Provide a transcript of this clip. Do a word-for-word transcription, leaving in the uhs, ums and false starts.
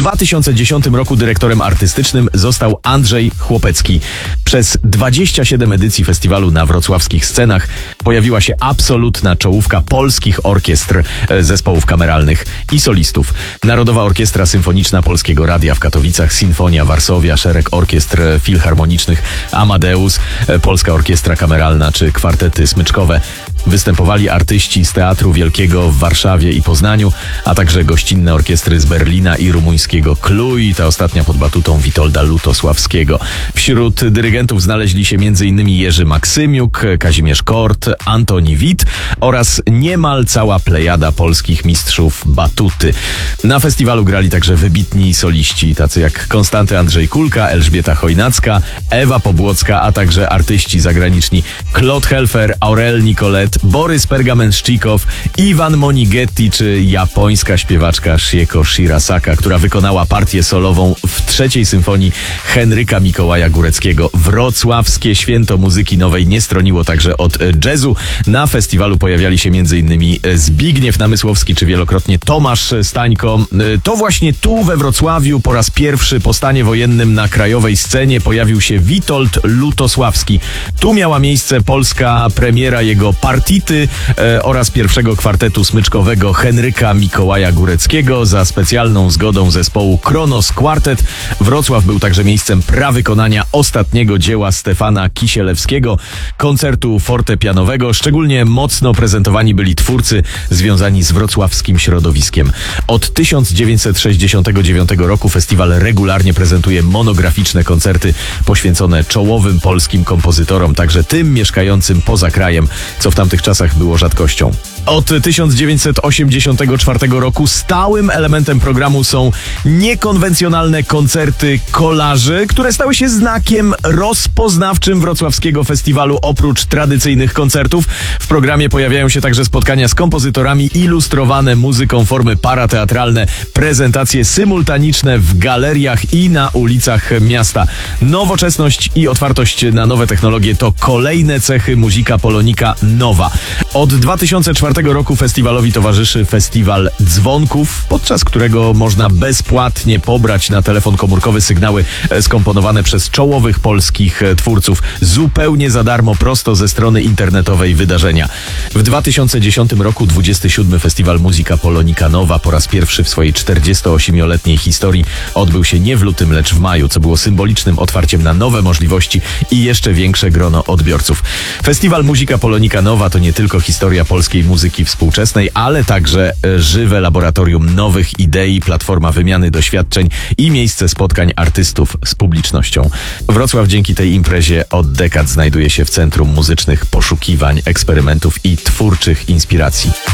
dwa tysiące dziesiątym roku dyrektorem artystycznym został Andrzej Chłopecki. Przez dwadzieścia siedem edycji festiwalu na wrocławskich scenach pojawiła się absolutna czołówka polskich orkiestr, zespołów kameralnych i solistów. Narodowa Orkiestra Symfoniczna Polskiego Radia w Katowicach, Sinfonia Warszawia, szereg orkiestr filharmonicznych, Amadeus, Polska Orkiestra Kameralna czy kwartety smyczkowe. Występowali artyści z Teatru Wielkiego w Warszawie i Poznaniu, a także gościnne orkiestry z Berlina i rumuńskiego Cluj, ta ostatnia pod batutą Witolda Lutosławskiego. Wśród dyrygentów znaleźli się m.in. Jerzy Maksymiuk, Kazimierz Kort, Antoni Wit oraz niemal cała plejada polskich mistrzów batuty. Na festiwalu grali także wybitni soliści, tacy jak Konstanty Andrzej Kulka, Elżbieta Chojnacka, Ewa Pobłocka, a także artyści zagraniczni Claude Helfer, Aurel Nicolet, Borys Pergamenszczykow, Iwan Monighetti czy japońska śpiewaczka Shieko Shirasaka, która wykonała partię solową w trzeciej symfonii Henryka Mikołaja Góreckiego. Wrocławskie święto muzyki nowej nie stroniło także od jazzu. Na festiwalu pojawiali się m.in. Zbigniew Namysłowski czy wielokrotnie Tomasz Stańko. To właśnie tu we Wrocławiu po raz pierwszy po stanie wojennym na krajowej scenie pojawił się Witold Lutosławski. Tu miała miejsce polska premiera jego partity e, oraz pierwszego kwartetu smyczkowego Henryka Mikołaja Góreckiego za specjalną zgodą zespołu Kronos Quartet. Wrocław był także miejscem prawykonania ostatniego dzieła Stefana Kisielewskiego, koncertu fortepianowego. Szczególnie mocno prezentowani byli twórcy związani z wrocławskim środowiskiem. Od tysiąc dziewięćset sześćdziesiątego dziewiątego roku festiwal regularnie prezentuje monograficzne koncerty poświęcone czołowym polskim kompozytorom, także tym mieszkającym poza krajem, co w tamtych czasach było rzadkością. Od tysiąc dziewięćset osiemdziesiątego czwartego roku stałym elementem programu są niekonwencjonalne koncerty kolaży, które stały się znakiem rozpoznawczym wrocławskiego festiwalu. Oprócz tradycyjnych koncertów w programie pojawiają się także spotkania z kompozytorami, ilustrowane muzyką formy parateatralne, prezentacje symultaniczne w galeriach i na ulicach miasta. Nowoczesność i otwartość na nowe technologie to kolejne cechy Musica Polonica Nowa. Od dwa tysiące czwartego roku festiwalowi towarzyszy Festiwal Dzwonków, podczas którego można bezpłatnie pobrać na telefon komórkowy sygnały skomponowane przez czołowych polskich twórców zupełnie za darmo, prosto ze strony internetowej wydarzenia. W dwa tysiące dziesiątym roku dwudziesty siódmy Festiwal Musica Polonica Nowa po raz pierwszy w swojej czterdziestoośmioletniej historii odbył się nie w lutym, lecz w maju, co było symbolicznym otwarciem na nowe możliwości i jeszcze większe grono odbiorców. Festiwal Musica Polonica Nowa to nie tylko historia polskiej muzyki współczesnej, ale także żywe laboratorium nowych idei, platforma wymiany doświadczeń i miejsce spotkań artystów z publicznością. Wrocław dzięki tej imprezie od dekad znajduje się w centrum muzycznych poszukiwań, eksperymentów i twórczych inspiracji.